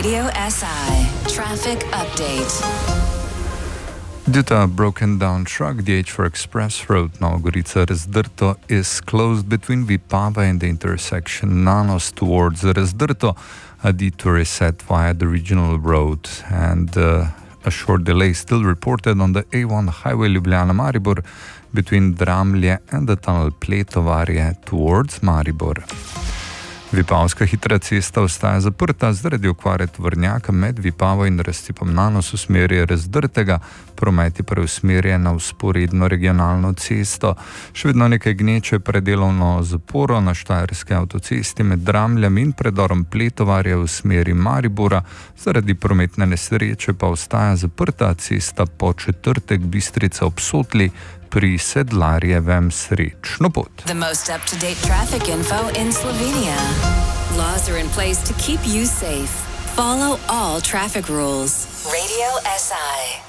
Radio SI Traffic Update. Due to a broken down truck, the H4 Express Road Novogorica-Razdrto is closed between Vipava and the intersection Nanos towards Razdrto. A detour is set via the regional road, and a short delay still reported on the A1 highway Ljubljana-Maribor between Dramlje and the tunnel Pletovarje towards Maribor. Vipavska hitra cesta ostaja zaprta zaradi okvare tovornjaka med Vipavo in razcepom Nanos v smeri Razdrtega, promet je preusmerjen na vzporedno regionalno cesto. Še vedno nekaj gneče predelovno zaporo na štajerski avtocesti med Dramljem in predorom Pletovarja v smeri Maribora, zaradi prometne nesreče pa ostaja zaprta cesta po četrtek Bistrica ob Sotli pri Sedlarjevem srečno pot. The most up-to-date traffic info in Slovenia. Laws are in place to keep you safe. Follow all traffic rules. Radio SI.